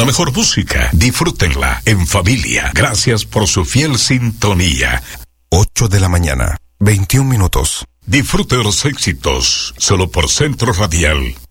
La mejor música, disfrútenla en familia. Gracias por su fiel sintonía. 8 de la mañana, 21 minutos. Disfrute de los éxitos, solo por Centro Radial.